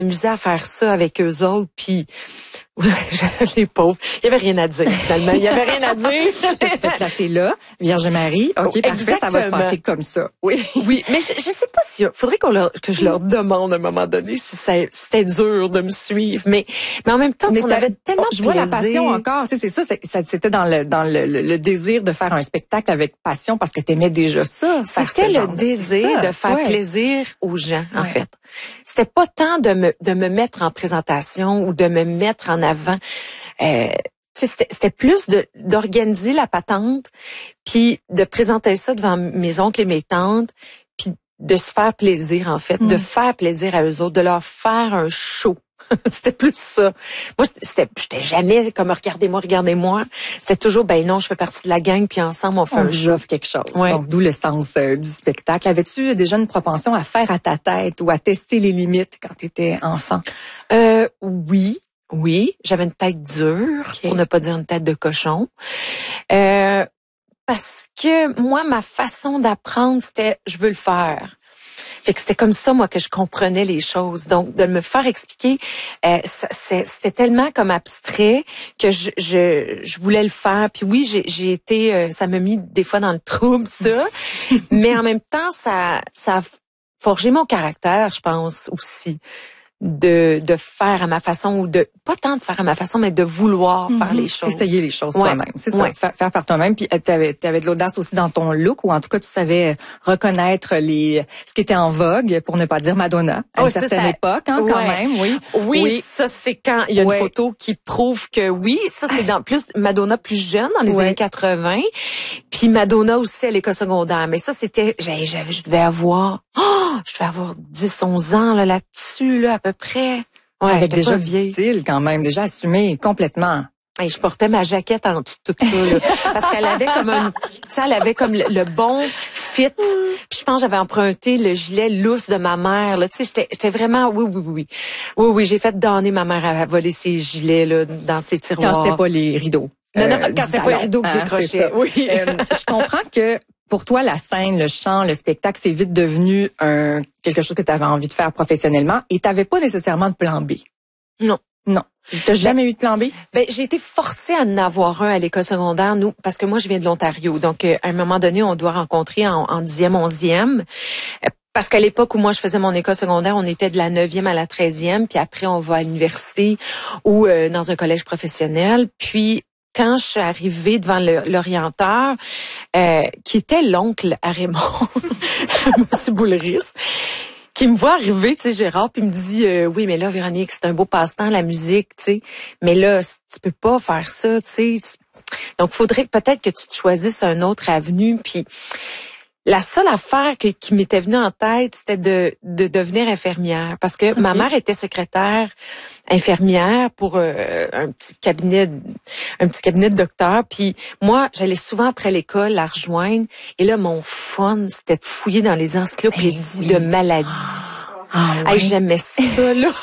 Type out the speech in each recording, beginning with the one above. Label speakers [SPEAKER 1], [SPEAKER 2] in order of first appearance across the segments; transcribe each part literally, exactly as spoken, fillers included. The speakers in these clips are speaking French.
[SPEAKER 1] m'amusais à faire ça avec eux autres, puis les pauvres, il y avait rien à dire finalement, il y avait rien à dire.
[SPEAKER 2] Tu te fais placer là, Vierge Marie, ok, oh, parfait, ça va se passer comme ça. Oui,
[SPEAKER 1] oui, mais je, je sais pas si, faudrait qu'on leur, que je leur demande à un moment donné si ça, c'était dur de me suivre, mais mais en même temps, on avait tellement
[SPEAKER 2] je vois la passion encore, tu sais, c'est ça, c'est, c'était dans le dans le, le, le désir de faire un spectacle avec passion parce que t'aimais déjà ça.
[SPEAKER 1] C'était le désir de faire ouais. plaisir aux gens, en ouais. fait. C'était pas tant de me de me mettre en présentation ou de me mettre en avant. Euh, c'était, c'était plus de d'organiser la patente, puis de présenter ça devant mes oncles et mes tantes, puis de se faire plaisir en fait, mm. de faire plaisir à eux autres, de leur faire un show. C'était plus ça. Moi, c'était, j'étais jamais comme regardez-moi, regardez-moi. C'était toujours ben non, je fais partie de la gang, puis ensemble on fait
[SPEAKER 2] on
[SPEAKER 1] un show.
[SPEAKER 2] Offre quelque chose. Ouais. Donc d'où le sens euh, du spectacle. Avais-tu déjà une propension à faire à ta tête ou à tester les limites quand tu étais enfant?
[SPEAKER 1] Euh, oui. Oui, j'avais une tête dure, okay. pour ne pas dire une tête de cochon. Euh, parce que moi, ma façon d'apprendre, c'était je veux le faire. Fait que c'était comme ça, moi, que je comprenais les choses. Donc, de me faire expliquer, euh, ça, c'était tellement comme abstrait que je, je, je voulais le faire. Puis oui, j'ai, j'ai été, euh, ça m'a mis des fois dans le trouble, ça. Mais en même temps, ça, ça a forgé mon caractère, je pense, aussi. de de faire à ma façon ou de pas tant de faire à ma façon mais de vouloir mm-hmm. faire les choses,
[SPEAKER 2] essayer les choses
[SPEAKER 1] ouais.
[SPEAKER 2] toi-même, c'est ça,
[SPEAKER 1] ouais.
[SPEAKER 2] faire, faire par toi-même. Puis tu avais tu avais de l'audace aussi dans ton look ou en tout cas tu savais reconnaître les ce qui était en vogue pour ne pas dire Madonna à
[SPEAKER 1] oh,
[SPEAKER 2] une certaine ça, époque hein, quand
[SPEAKER 1] ouais.
[SPEAKER 2] même, oui.
[SPEAKER 1] oui. Oui, ça c'est quand il y a
[SPEAKER 2] ouais.
[SPEAKER 1] une photo qui prouve que oui, ça c'est dans plus Madonna plus jeune dans les ouais. années quatre-vingts, puis Madonna aussi à l'école secondaire, mais ça c'était j'avais, j'avais je devais avoir oh, je devais avoir dix onze ans là là-dessus là à peu près.
[SPEAKER 2] Ouais, avec déjà du style quand même, déjà assumé complètement.
[SPEAKER 1] Et je portais ma jaquette en dessous de tout ça, là, parce qu'elle avait comme un, tu sais, elle avait comme le, le bon fit. Puis je pense que j'avais emprunté le gilet lousse de ma mère, là. Tu sais, j'étais, j'étais vraiment, oui, oui, oui, oui, oui, j'ai fait donner ma mère à voler ses gilets là dans ses tiroirs.
[SPEAKER 2] Quand c'était pas les rideaux.
[SPEAKER 1] Non, non, euh, quand c'était pas les rideaux que hein, j'écrochais. Oui.
[SPEAKER 2] Euh, je comprends que. Pour toi, la scène, le chant, le spectacle, c'est vite devenu un quelque chose que tu avais envie de faire professionnellement et tu n'avais pas nécessairement de plan B.
[SPEAKER 1] Non.
[SPEAKER 2] Non. Tu n'as jamais ben, eu de plan B?
[SPEAKER 1] Ben, j'ai été forcée à en avoir un à l'école secondaire, nous, parce que moi, je viens de l'Ontario. Donc, euh, à un moment donné, on doit rencontrer en, en dixième, onzième. Euh, parce qu'à l'époque où moi, je faisais mon école secondaire, on était de la neuvième à la treizième. Puis après, on va à l'université ou euh, dans un collège professionnel. Puis, quand je suis arrivée devant le, l'orienteur, euh, qui était l'oncle à Raymond, Monsieur Boulris, qui me voit arriver, tu sais, Gérard, puis me dit euh, oui, mais là, Véronique, c'est un beau passe-temps, la musique, tu sais, mais là, tu peux pas faire ça, tu sais. Donc, faudrait peut-être que tu te choisisses un autre avenue, puis la seule affaire que, qui m'était venue en tête, c'était de, de devenir infirmière. Parce que okay. ma mère était secrétaire infirmière pour euh, un petit cabinet, un petit cabinet de docteur. Puis moi, j'allais souvent après l'école la rejoindre. Et là, mon fun, c'était de fouiller dans les encyclopédies oui. de maladies.
[SPEAKER 2] Ah, ouais.
[SPEAKER 1] Hey, j'aimais ça, là.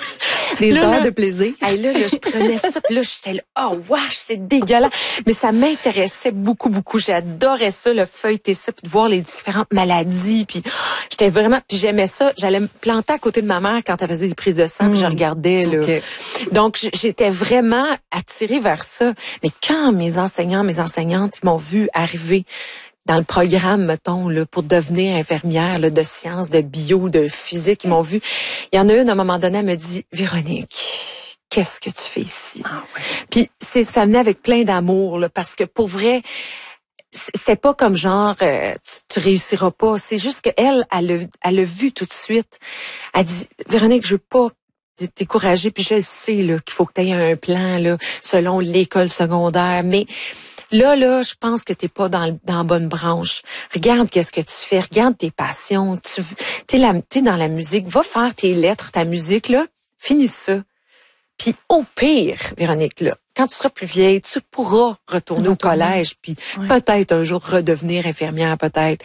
[SPEAKER 2] Des
[SPEAKER 1] là,
[SPEAKER 2] heures
[SPEAKER 1] là,
[SPEAKER 2] de plaisir.
[SPEAKER 1] Hey, là, là, je prenais ça, puis là, j'étais là, oh, wesh, c'est dégueulasse. Mais ça m'intéressait beaucoup, beaucoup. J'adorais ça, le feuilleter ça, puis de voir les différentes maladies. Puis j'étais vraiment, puis j'aimais ça. J'allais me planter à côté de ma mère quand elle faisait des prises de sang, mmh. puis je regardais, là. Okay. Donc, j'étais vraiment attirée vers ça. Mais quand mes enseignants, mes enseignantes, ils m'ont vu arriver dans le programme, mettons, là, pour devenir infirmière, là, de sciences, de bio, de physique, ils m'ont vu. Il y en a une, à un moment donné, elle me dit, Véronique, qu'est-ce que tu fais ici?
[SPEAKER 2] Ah, ouais.
[SPEAKER 1] Puis c'est, ça venait avec plein d'amour, là, parce que pour vrai, c'était pas comme genre, euh, tu, tu réussiras pas. C'est juste qu'elle, elle a, elle a vu tout de suite. Elle dit, Véronique, je veux pas décourager, puis je sais, là, qu'il faut que tu aies un plan, là, selon l'école secondaire, mais Là, là, je pense que t'es pas dans, le, dans la bonne branche. Regarde qu'est-ce que tu fais, regarde tes passions. Tu t'es, la, t'es dans la musique, va faire tes lettres, ta musique, là, finis ça. Puis au pire, Véronique, là, quand tu seras plus vieille, tu pourras retourner au collège, puis ouais. peut-être un jour redevenir infirmière, peut-être.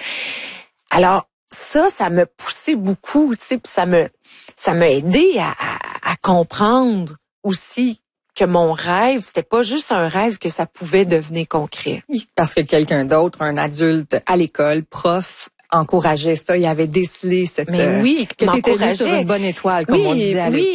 [SPEAKER 1] Alors, ça, ça m'a poussé beaucoup, tu sais, puis ça me, ça m'a aidé à, à, à comprendre aussi que mon rêve, c'était pas juste un rêve, que ça pouvait devenir concret.
[SPEAKER 2] Parce que quelqu'un d'autre, un adulte à l'école, prof, encourageait ça, il avait décelé cette
[SPEAKER 1] mais oui,
[SPEAKER 2] euh, que t'étais juste sur une bonne étoile, comme
[SPEAKER 1] oui,
[SPEAKER 2] on disait à
[SPEAKER 1] oui.
[SPEAKER 2] l'époque.